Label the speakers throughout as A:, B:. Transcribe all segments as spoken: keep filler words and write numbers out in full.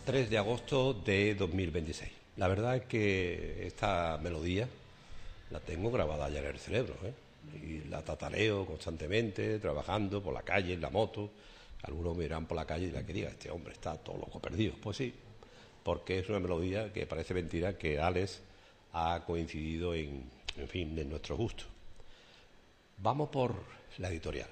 A: tres de agosto de dos mil veintiséis. La verdad es que esta melodía la tengo grabada ya en el cerebro, ¿eh? Y la tatareo constantemente, trabajando por la calle, en la moto. Algunos me irán por la calle y dirán que diga, este hombre está todo loco perdido. Pues sí, porque es una melodía que parece mentira que Alex ha coincidido en, en fin, en nuestro gusto. Vamos por la editorial.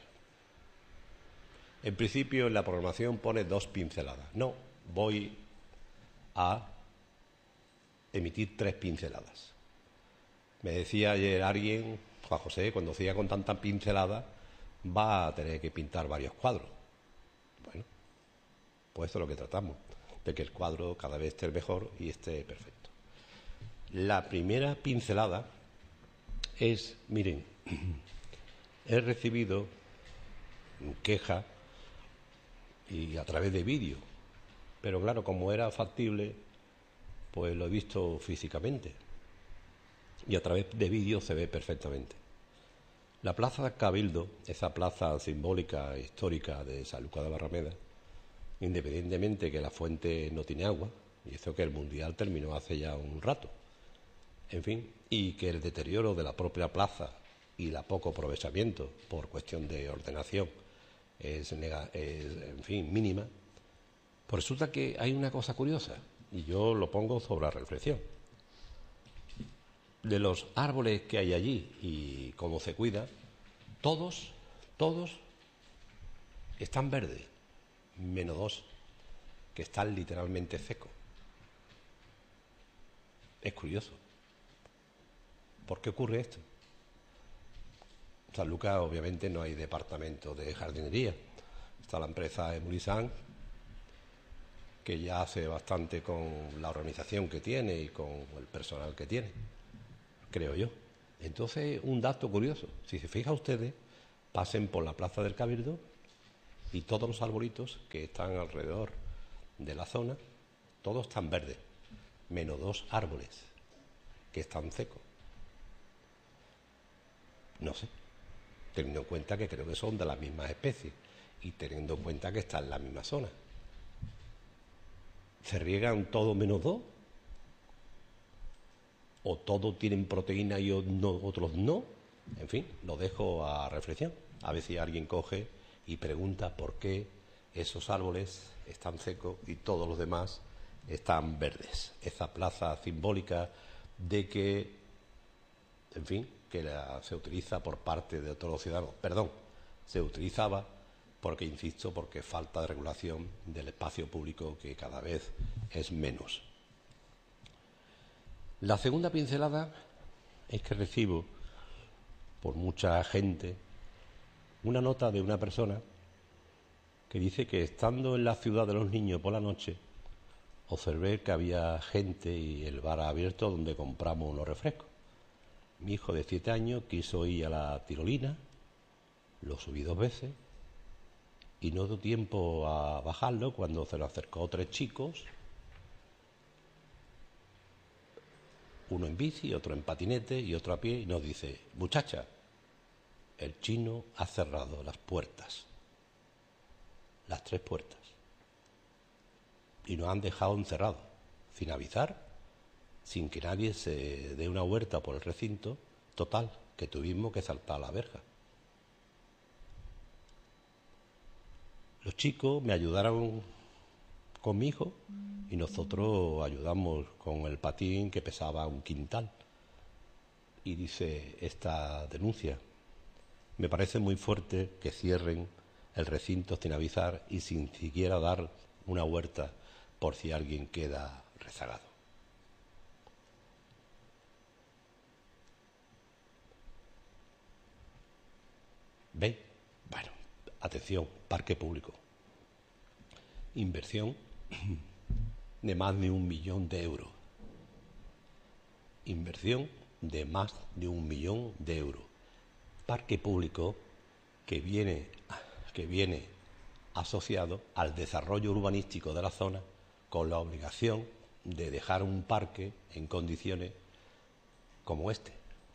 A: En principio en la programación pone dos pinceladas. No, voy a emitir tres pinceladas. Me decía ayer alguien, Juan José, cuando siga con tanta pincelada va a tener que pintar varios cuadros. Bueno, pues eso es lo que tratamos, de que el cuadro cada vez esté mejor y esté perfecto. La primera pincelada es, miren, he recibido queja y a través de vídeo, pero claro, como era factible, pues lo he visto físicamente y a través de vídeo se ve perfectamente. La plaza Cabildo, esa plaza simbólica e histórica de Sanlúcar de Barrameda, independientemente que la fuente no tiene agua, y eso que el Mundial terminó hace ya un rato, en fin, y que el deterioro de la propia plaza y la poco aprovechamiento por cuestión de ordenación es, nega, es en fin, mínima, pues resulta que hay una cosa curiosa, y yo lo pongo sobre la reflexión. De los árboles que hay allí y cómo se cuida, todos, todos están verdes, menos dos, que están literalmente secos. Es curioso. ¿Por qué ocurre esto? En Sanlúcar obviamente no hay departamento de jardinería. Está la empresa Emulisan, que ya hace bastante con la organización que tiene y con el personal que tiene, creo yo. Entonces, un dato curioso, si se fijan ustedes, pasen por la plaza del Cabildo y todos los arbolitos que están alrededor de la zona, todos están verdes, menos dos árboles que están secos. No sé, teniendo en cuenta que creo que son de las mismas especies y teniendo en cuenta que están en la misma zona. ¿Se riegan todos menos dos? ¿O todos tienen proteína y otros no? En fin, lo dejo a reflexión. A ver si alguien coge y pregunta por qué esos árboles están secos y todos los demás están verdes. Esa plaza simbólica de que, en fin, que la, se utiliza por parte de todos los ciudadanos. Perdón, se utilizaba porque, insisto, porque falta de regulación del espacio público que cada vez es menos. La segunda pincelada es que recibo por mucha gente una nota de una persona que dice que estando en la ciudad de los niños por la noche observé que había gente y el bar abierto donde compramos unos refrescos. Mi hijo de siete años quiso ir a la tirolina, lo subí dos veces y no dio tiempo a bajarlo cuando se lo acercó tres chicos, uno en bici, otro en patinete y otro a pie, y nos dice: muchacha, el chino ha cerrado las puertas, las tres puertas, y nos han dejado encerrados, sin avisar, sin que nadie se dé una vuelta por el recinto, total, que tuvimos que saltar la verja. Los chicos me ayudaron con mi hijo y nosotros ayudamos con el patín que pesaba un quintal. Y dice esta denuncia: me parece muy fuerte que cierren el recinto sin avisar y sin siquiera dar una vuelta por si alguien queda rezagado. ¿Veis? Bueno, atención, parque público. Inversión de más de un millón de euros. Inversión de más de un millón de euros. Parque público que viene, que viene asociado al desarrollo urbanístico de la zona con la obligación de dejar un parque en condiciones como este.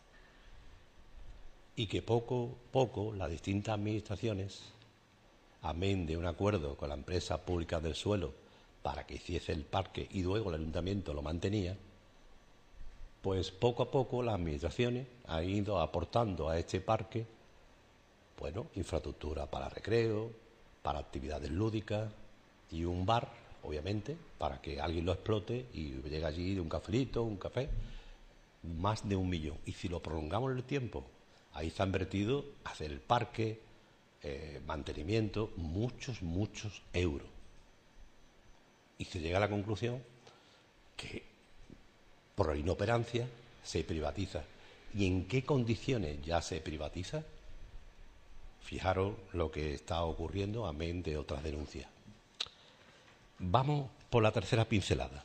A: Y que poco a poco las distintas administraciones, amén de un acuerdo con la empresa pública del suelo para que hiciese el parque y luego el ayuntamiento lo mantenía, pues poco a poco las administraciones han ido aportando a este parque, bueno, infraestructura para recreo, para actividades lúdicas y un bar, obviamente, para que alguien lo explote y llegue allí de un cafelito, un café, más de un millón. Y si lo prolongamos en el tiempo, ahí se ha invertido hacer el parque, eh, mantenimiento, muchos, muchos euros. Y se llega a la conclusión que por la inoperancia se privatiza. ¿Y en qué condiciones ya se privatiza? Fijaros lo que está ocurriendo, amén de otras denuncias. Vamos por la tercera pincelada.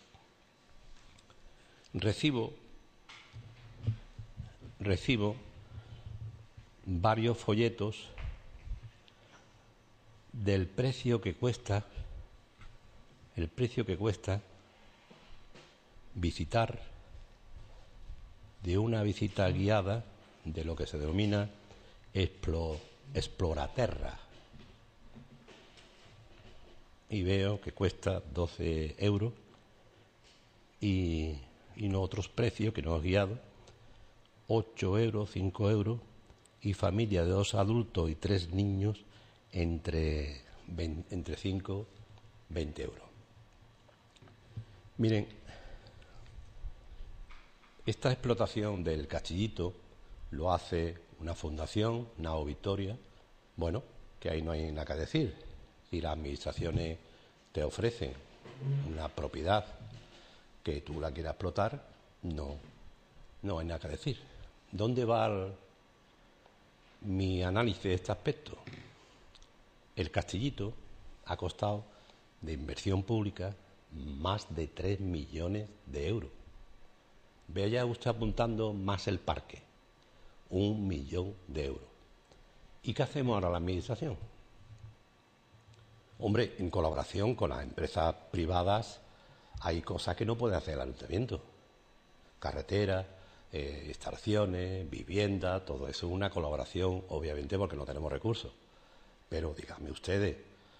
A: Recibo, recibo varios folletos del precio que cuesta, el precio que cuesta visitar de una visita guiada de lo que se denomina Explo, Exploraterra. Y veo que cuesta doce euros y, y no otros precios que no he guiado, ocho euros, cinco euros, y familia de dos adultos y tres niños entre, veinte, entre cinco y veinte euros. Miren, esta explotación del Castillito lo hace una fundación, Nao Victoria, bueno, que ahí no hay nada que decir. Si las administraciones te ofrecen una propiedad que tú la quieras explotar, no, no hay nada que decir. ¿Dónde va el, mi análisis de este aspecto? El Castillito ha costado de inversión pública más de tres millones de euros. Vaya usted apuntando más el parque, un millón de euros. ¿Y qué hacemos ahora la administración? Hombre, en colaboración con las empresas privadas hay cosas que no puede hacer el ayuntamiento. Carreteras, eh, instalaciones, vivienda, todo eso es una colaboración, obviamente porque no tenemos recursos. Pero díganme ustedes,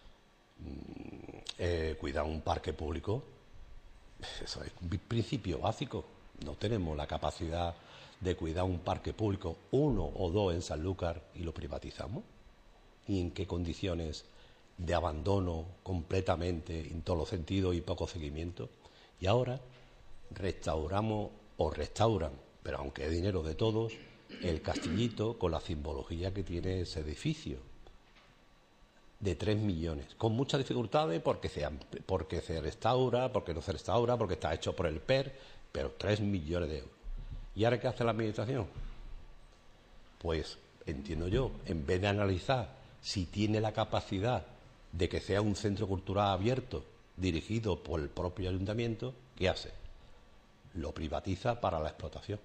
A: eh, cuidar un parque público, eso es un principio básico. No tenemos la capacidad de cuidar un parque público, uno o dos en Sanlúcar, y lo privatizamos. ¿Y en qué condiciones de abandono completamente en todos los sentidos y poco seguimiento? Y ahora restauramos o restauran, pero aunque es dinero de todos, el Castillito con la simbología que tiene ese edificio de tres millones, con muchas dificultades porque se, porque se restaura, porque no se restaura, porque está hecho por el P E R, pero tres millones de euros. ¿Y ahora qué hace la administración? Pues, entiendo yo, en vez de analizar si tiene la capacidad de que sea un centro cultural abierto, dirigido por el propio ayuntamiento, ¿qué hace? Lo privatiza para la explotación.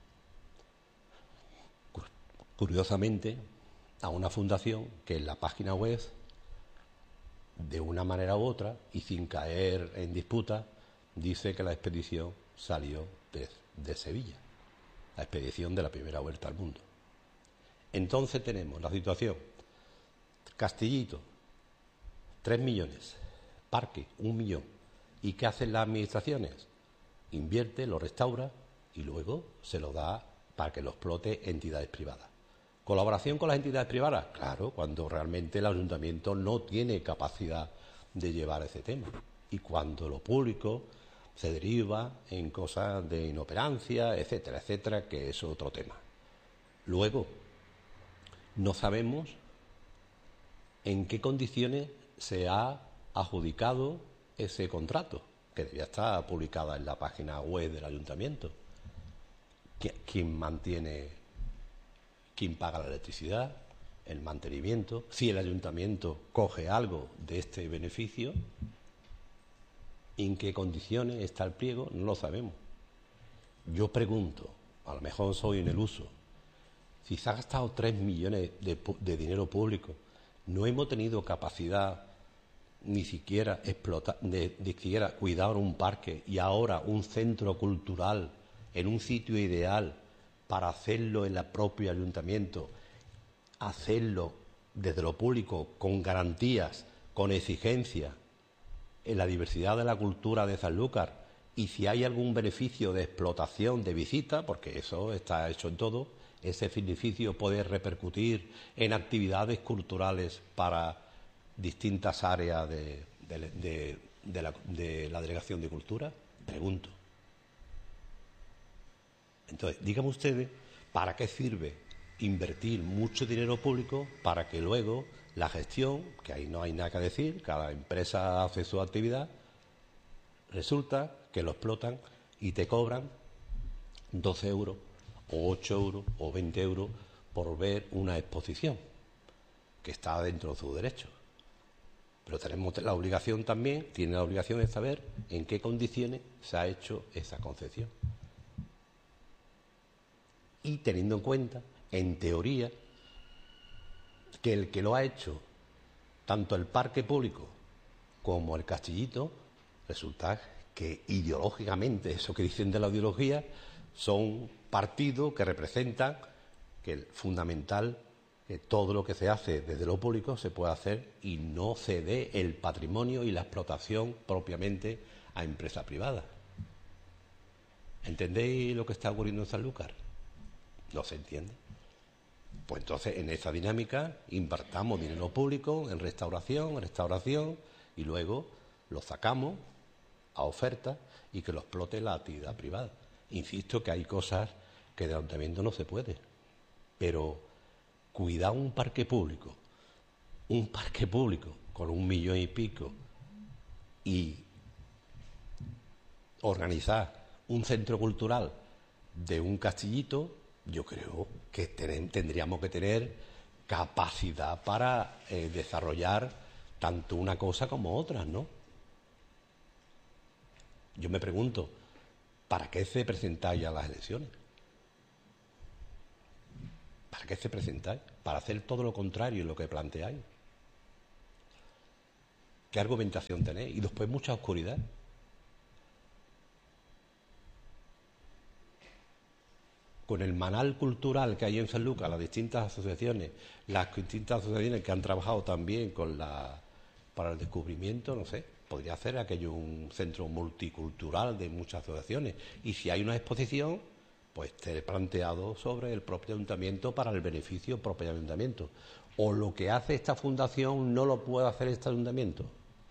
A: Curiosamente, a una fundación que en la página web, de una manera u otra, y sin caer en disputa, dice que la expedición salió de, de Sevilla, la expedición de la primera vuelta al mundo. Entonces tenemos la situación: Castillito, tres millones, parque, un millón. ¿Y qué hacen las administraciones? Invierte, lo restaura y luego se lo da para que lo explote entidades privadas. ¿Colaboración con las entidades privadas? Claro, cuando realmente el ayuntamiento no tiene capacidad de llevar ese tema. Y cuando lo público se deriva en cosas de inoperancia, etcétera, etcétera, que es otro tema. Luego, no sabemos en qué condiciones se ha adjudicado ese contrato, que debía estar publicada en la página web del ayuntamiento. ¿Quién mantiene, quién paga la electricidad, el mantenimiento? Si el ayuntamiento coge algo de este beneficio, ¿en qué condiciones está el pliego? No lo sabemos. Yo pregunto, a lo mejor soy en el uso, si se ha gastado tres millones de, de dinero público, no hemos tenido capacidad ni siquiera explotar, de, de siquiera cuidar un parque y ahora un centro cultural en un sitio ideal para hacerlo en el propio ayuntamiento, hacerlo desde lo público con garantías, con exigencias, en la diversidad de la cultura de Sanlúcar y si hay algún beneficio de explotación de visita, porque eso está hecho en todo, ese beneficio puede repercutir en actividades culturales para distintas áreas de, de, de, de, la, de la Delegación de Cultura, pregunto. Entonces, díganme ustedes, ¿para qué sirve invertir mucho dinero público para que luego la gestión, que ahí no hay nada que decir, cada empresa hace su actividad, resulta que lo explotan y te cobran doce euros o ocho euros o veinte euros por ver una exposición que está dentro de su derecho? Pero tenemos la obligación también, tiene la obligación de saber en qué condiciones se ha hecho esa concesión. Y teniendo en cuenta, en teoría, que el que lo ha hecho, tanto el parque público como el Castillito, resulta que ideológicamente, eso que dicen de la ideología, son partidos que representan que el fundamental, que todo lo que se hace desde lo público se puede hacer y no se dé el patrimonio y la explotación propiamente a empresas privadas. ¿Entendéis lo que está ocurriendo en Sanlúcar? ¿No se entiende? Pues entonces en esa dinámica invertamos dinero público en restauración, en restauración y luego lo sacamos a oferta y que lo explote la actividad privada. Insisto que hay cosas que de ayuntamiento no se puede, pero cuidar un parque público, un parque público con un millón y pico y organizar un centro cultural de un Castillito, yo creo que ten, tendríamos que tener capacidad para eh, desarrollar tanto una cosa como otra, ¿no? Yo me pregunto, ¿para qué se presentáis a las elecciones? ¿Para qué se presentáis? Para hacer todo lo contrario de lo que planteáis. ¿Qué argumentación tenéis? Y después mucha oscuridad. Con el manal cultural que hay en Sanlúcar, las distintas asociaciones, las distintas asociaciones que han trabajado también con la, para el descubrimiento, no sé, podría hacer aquello un centro multicultural de muchas asociaciones. Y si hay una exposición, pues esté planteado sobre el propio ayuntamiento para el beneficio propio ayuntamiento. O lo que hace esta fundación no lo puede hacer este ayuntamiento.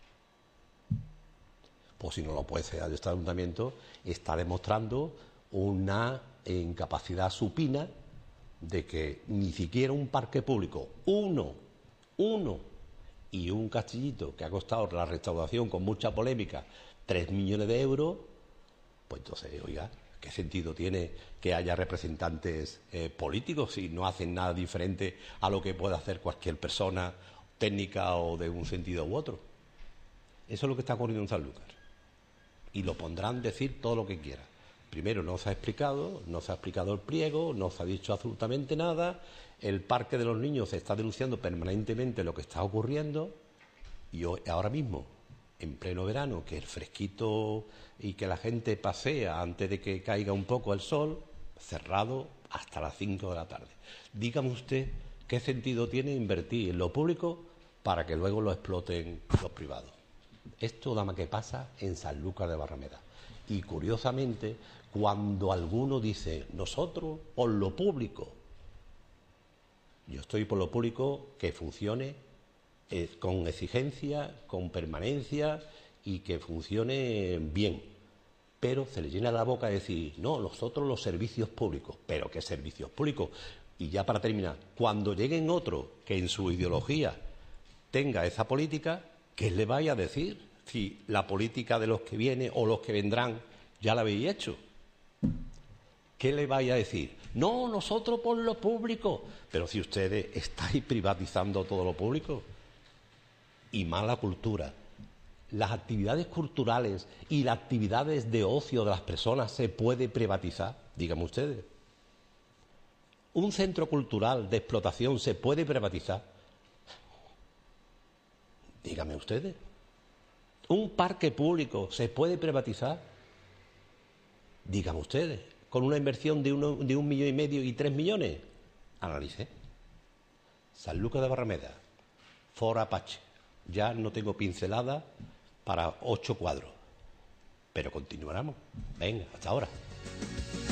A: Pues si no lo puede hacer este ayuntamiento, está demostrando una incapacidad supina de que ni siquiera un parque público, uno, uno, y un Castillito que ha costado la restauración con mucha polémica tres millones de euros, pues entonces, oiga, ¿qué sentido tiene que haya representantes eh, políticos si no hacen nada diferente a lo que puede hacer cualquier persona técnica o de un sentido u otro? Eso es lo que está ocurriendo en Sanlúcar. Y lo pondrán decir todo lo que quieran. Primero, no se ha explicado, no se ha explicado el pliego, no se ha dicho absolutamente nada. El parque de los niños se está denunciando permanentemente lo que está ocurriendo. Y hoy, ahora mismo, en pleno verano, que el fresquito y que la gente pasea antes de que caiga un poco el sol, cerrado hasta las cinco de la tarde. Dígame usted qué sentido tiene invertir en lo público para que luego lo exploten los privados. Esto nada más que pasa en Sanlúcar de Barrameda. Y curiosamente, cuando alguno dice, nosotros por lo público, yo estoy por lo público que funcione eh, con exigencia, con permanencia y que funcione bien. Pero se le llena la boca de decir, no, nosotros los servicios públicos. ¿Pero qué servicios públicos? Y ya para terminar, cuando lleguen otros que en su ideología tenga esa política, ¿qué le vaya a decir? Si la política de los que vienen o los que vendrán ya la habéis hecho. ¿Qué le vaya a decir? No, nosotros por lo público. Pero si ustedes estáis privatizando todo lo público. Y más la cultura. Las actividades culturales y las actividades de ocio de las personas se puede privatizar. Díganme ustedes. ¿Un centro cultural de explotación se puede privatizar? Díganme ustedes. ¿Un parque público se puede privatizar? Díganme ustedes. ¿Con una inversión de, uno, de un millón y medio y tres millones? Analice. Sanlúcar de Barrameda, Foro Apache. Ya no tengo pincelada para ocho cuadros. Pero continuaremos. Venga, hasta ahora.